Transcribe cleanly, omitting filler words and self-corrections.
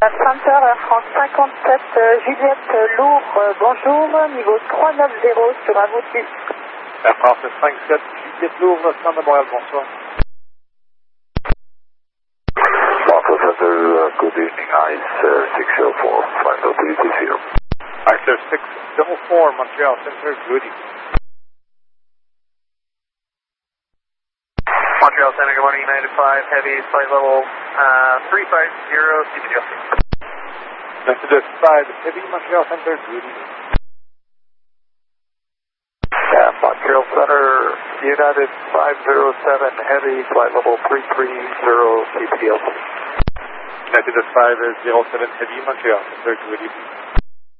Center Air France 57, Juliette Louvre, bonjour, niveau 390 sur un route 10. Air France 57, Juliette Louvre, Centre de Montréal, bonsoir. Centre Center, good evening, ICE 604, flight mobility is here. ICE 604, Montreal Center, good evening. Montreal Center, good morning, United 5, heavy, flight level 350, CPDLC. United 5, heavy, Montreal Center, good evening. Yeah, Montreal Center, United 507, heavy, flight level 330, CPDLC. United 507, heavy, Montreal Center, good evening.